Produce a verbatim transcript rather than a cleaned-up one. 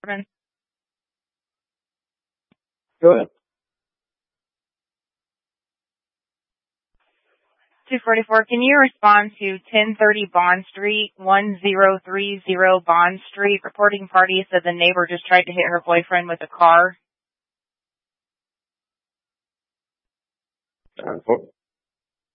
Go ahead. two forty-four, can you respond to ten thirty Bond Street, one zero three zero Bond Street? Reporting party said the neighbor just tried to hit her boyfriend with a car. Uh,